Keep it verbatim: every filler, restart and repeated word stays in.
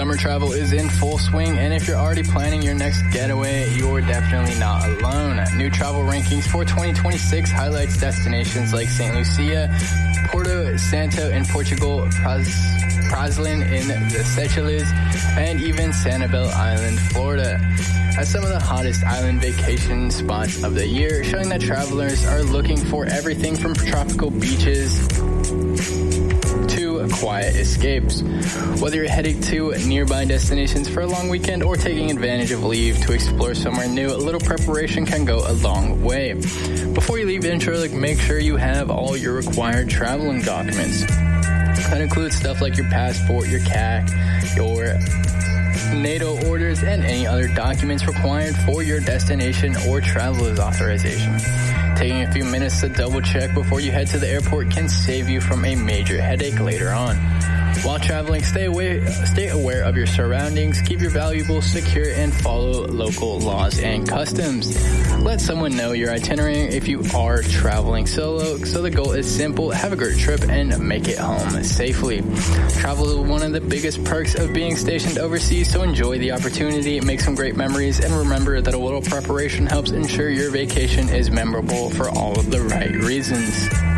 Summer travel is in full swing, and if you're already planning your next getaway, you're definitely not alone. New travel rankings for twenty twenty-six highlights destinations like Saint Lucia, Porto Santo in Portugal, Pras- Praslin in the Seychelles, and even Sanibel Island, Florida, as some of the hottest island vacation spots of the year, showing that travelers are looking for everything from tropical beaches to quiet escapes. Whether you're heading to nearby destinations for a long weekend or taking advantage of leave to explore somewhere new, a little preparation can go a long way. Before you leave Interlic, make sure you have all your required traveling documents. That includes stuff like your passport, your C A C, your NATO orders, and any other documents required for your destination or traveler's authorization. Taking a few minutes to double check before you head to the airport can save you from a major headache later on. While traveling, stay away, stay aware of your surroundings, keep your valuables secure, and follow local laws and customs. Let someone know your itinerary if you are traveling solo. So the goal is simple: have a great trip and make it home safely. Travel is one of the biggest perks of being stationed overseas, so enjoy the opportunity, make some great memories, and remember that a little preparation helps ensure your vacation is memorable for all of the right reasons.